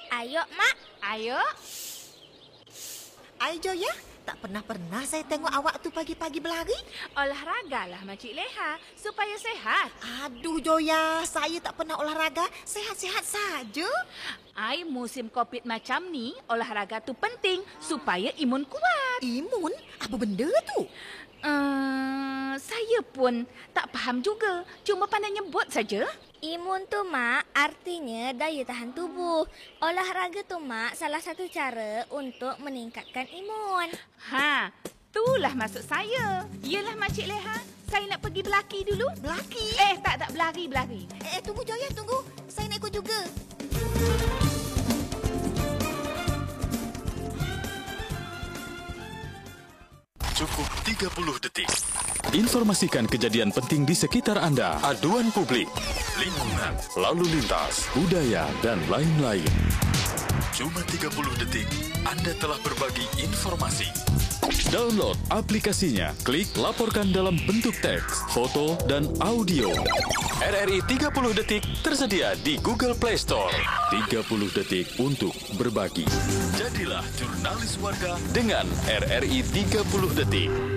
Ayo, Mak. Ayo. Ai Joya, tak pernah saya tengok awak tu pagi-pagi berlari. Olahragalah Makcik Leha supaya sehat. Aduh Joya, saya tak pernah olahraga. Sehat-sehat saja. Ai musim COVID macam ni, olahraga tu penting supaya imun kuat. Imun? Apa benda tu? Saya pun tak faham juga. Cuma pandai nyebut saja. Imun tu, Mak, artinya daya tahan tubuh. Olahraga tu, Mak, salah satu cara untuk meningkatkan imun. Itulah maksud saya. Yelah Makcik Leha, saya nak pergi berlaki dulu. Berlaki? Tak, berlari. Tunggu Joya, tunggu. Saya nak ikut juga. Cukup 30 detik. Informasikan kejadian penting di sekitar anda. Aduan publik, lingkungan, lalu lintas, budaya dan lain-lain. Cuma 30 detik, anda telah berbagi informasi. Download aplikasinya. Klik laporkan dalam bentuk teks, foto dan audio. RRI 30 detik tersedia di Google Play Store. 30 detik untuk berbagi. Jadilah jurnalis warga dengan RRI 30 detik.